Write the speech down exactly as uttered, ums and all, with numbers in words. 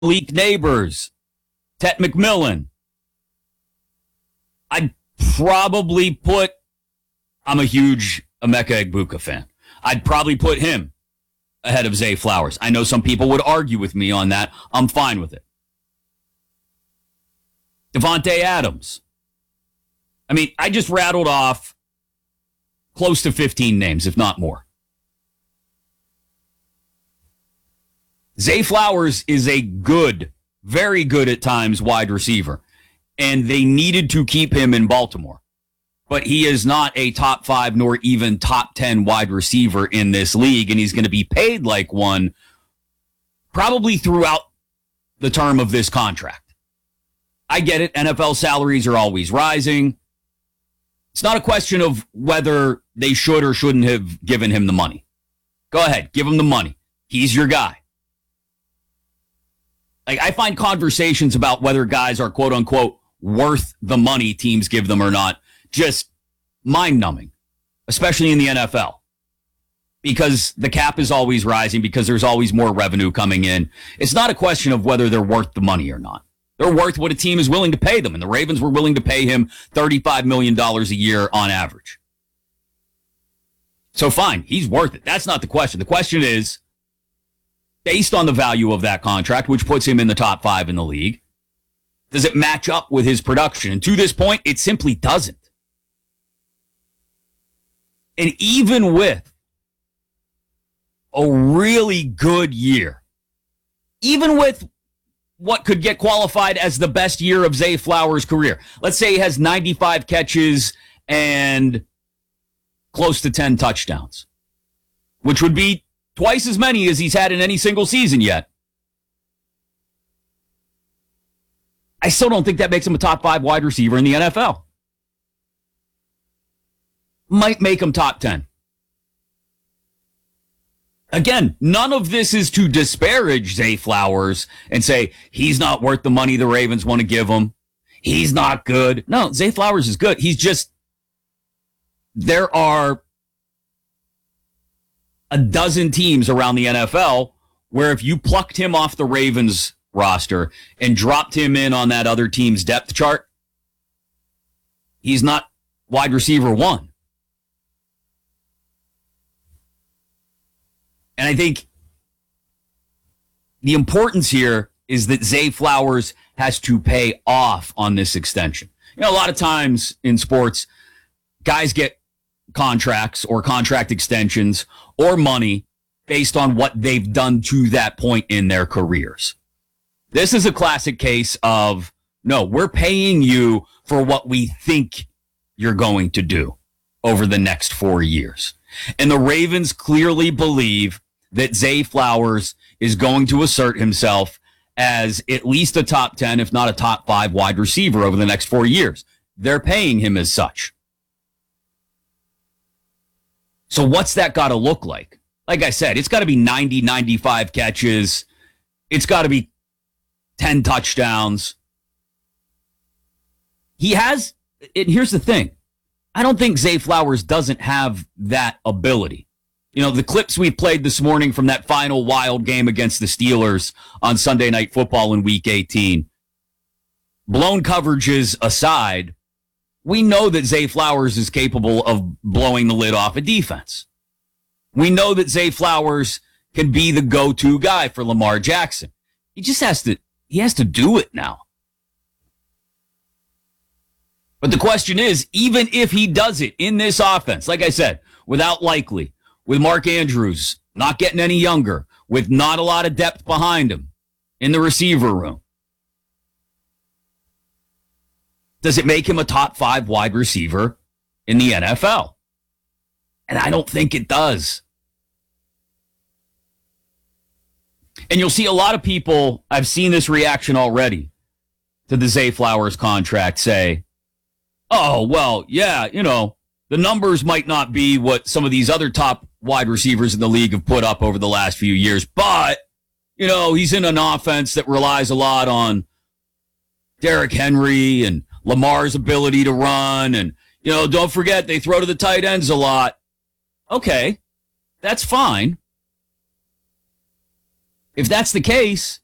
Malik Neighbors, Tet McMillan. I'd probably put, I'm a huge Emeka Egbuka fan. I'd probably put him ahead of Zay Flowers. I know some people would argue with me on that. I'm fine with it. Devontae Adams. I mean, I just rattled off close to fifteen names, if not more. Zay Flowers is a good, very good at times wide receiver, and they needed to keep him in Baltimore. But he is not a top five nor even top ten wide receiver in this league, and he's going to be paid like one probably throughout the term of this contract. I get it. N F L salaries are always rising. It's not a question of whether they should or shouldn't have given him the money. Go ahead. Give him the money. He's your guy. Like, I find conversations about whether guys are quote unquote worth the money teams give them or not just mind numbing, especially in the N F L, because the cap is always rising, because there's always more revenue coming in. It's not a question of whether they're worth the money or not. They're worth what a team is willing to pay them, and the Ravens were willing to pay him thirty-five million dollars a year on average. So fine, he's worth it. That's not the question. The question is, based on the value of that contract, which puts him in the top five in the league, does it match up with his production? And to this point, it simply doesn't. And even with a really good year, even with what could get qualified as the best year of Zay Flowers' career, let's say he has ninety-five catches and close to ten touchdowns, which would be twice as many as he's had in any single season yet. I still don't think that makes him a top five wide receiver in the N F L. Might make him top ten. Again, none of this is to disparage Zay Flowers and say he's not worth the money the Ravens want to give him. He's not good. No, Zay Flowers is good. He's just, there are a dozen teams around the N F L where if you plucked him off the Ravens roster and dropped him in on that other team's depth chart, he's not wide receiver one. And I think the importance here is that Zay Flowers has to pay off on this extension. You know, a lot of times in sports, guys get contracts or contract extensions or money based on what they've done to that point in their careers. This is a classic case of, no, we're paying you for what we think you're going to do over the next four years. And the Ravens clearly believe that Zay Flowers is going to assert himself as at least a top ten, if not a top five wide receiver over the next four years. They're paying him as such. So what's that got to look like? Like I said, it's got to be ninety, ninety-five catches. It's got to be ten touchdowns. He has, and here's the thing. I don't think Zay Flowers doesn't have that ability. You know, the clips we played this morning from that final wild game against the Steelers on Sunday Night Football in Week eighteen, blown coverages aside, we know that Zay Flowers is capable of blowing the lid off a defense. We know that Zay Flowers can be the go-to guy for Lamar Jackson. He just has to, he has to do it now. But the question is, even if he does it in this offense, like I said, without Likely, with Mark Andrews not getting any younger, with not a lot of depth behind him in the receiver room, does it make him a top five wide receiver in the N F L? And I don't think it does. And you'll see a lot of people, I've seen this reaction already to the Zay Flowers contract, say, oh, well, yeah, you know, the numbers might not be what some of these other top wide receivers in the league have put up over the last few years, but, you know, he's in an offense that relies a lot on Derrick Henry and Lamar's ability to run. And, you know, don't forget, they throw to the tight ends a lot. Okay, that's fine. If that's the case,